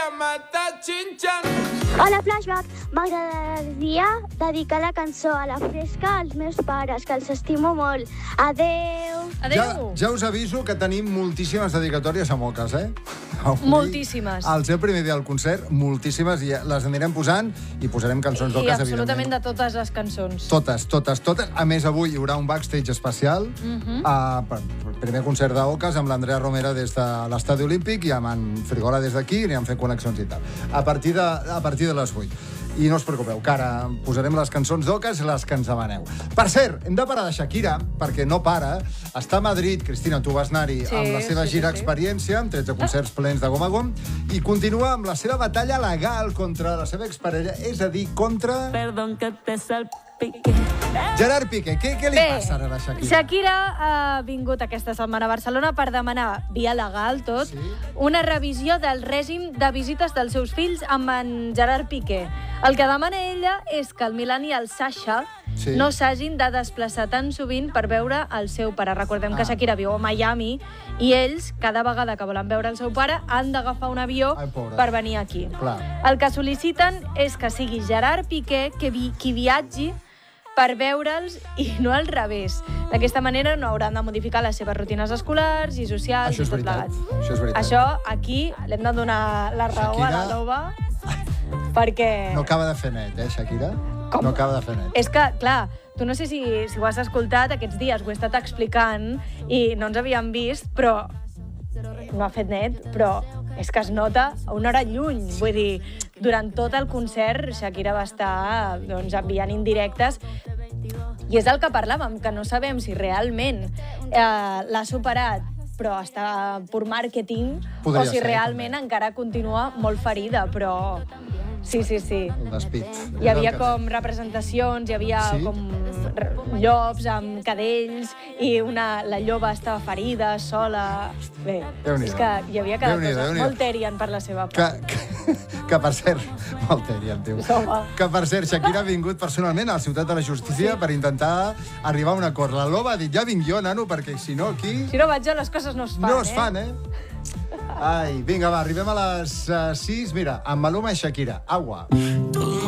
m'estàs xinxant. Hola, Flashback. M'agradaria dedicar la cançó a la Fresca als meus pares, que els estimo molt. Adeu. Adéu. Ja us aviso que tenim moltíssimes dedicatòries a Moques, eh? Avui, Moltíssimes. Al seu primer dia del concert, moltíssimes, i les anirem posant i posarem cançons d'Oques, I absolutament evidentment. de totes les cançons. Totes. A més, avui hi haurà un backstage especial, per primer concert d'Oques amb l'Andrea Romera des de l'Estadi Olímpic i amb en Frigola des d'aquí, anirem fent connexions i tal. A partir de les 8. I no us preocupeu, que ara posarem les cançons d'Oques, les que ens demaneu. Per cert, hem de parar de Shakira, perquè no para. Està a Madrid, Cristina, tu vas anar-hi amb la seva gira Experiència, amb 13 concerts plens de gom a gom, i continua amb la seva batalla legal contra la seva exparella, és a dir, contra... Perdón que te salpique. Gerard Piqué. Què li passa ara a la Shakira? Shakira ha vingut aquesta setmana a Barcelona per demanar, via legal tot, una revisió del règim de visites dels seus fills amb en Gerard Piqué. El que demana ella és que el millennial Sasha no s'hagin de desplaçar tan sovint per veure el seu pare. Recordem que Shakira viu a Miami i ells, cada vegada que volen veure el seu pare, han d'agafar un avió per venir aquí. El que sol·liciten és que sigui Gerard Piqué qui viatgi per veure'ls i no al revés. D'aquesta manera no hauran de modificar les seves rutines escolars i socials i tot plegat. Això és veritat. Això aquí l'hem de donar la raó a la Loba perquè... No acaba de fer net, Shakira? Com? No acaba de fer net. És que, clar, tu no sé si ho has escoltat aquests dies, ho he estat explicant i no ens havíem vist, però no ha fet net, però és que es nota a una hora lluny. Vull dir, durant tot el concert Shakira va estar enviant indirectes i és el que parlàvem, que no sabem si realment l'ha superat però està per màrqueting o si realment encara continua molt ferida, però... Sí. El despit. Hi havia com representacions, hi havia com llops amb cadells i la lloba estava ferida, sola... Bé, és que hi havia cada cosa. Molt Terian per la seva part. Que per cert... Molt Terian, tio. Que per cert, Shakira ha vingut personalment a la Ciutat de la Justícia per intentar arribar a un acord. La Loba ha dit, ja vinc jo, nano, perquè si no aquí... Si no vaig jo, les coses no es fan, No es fan, Ai, vinga, va, arribem a les 6. Mira, amb Maluma i Shakira. Agua.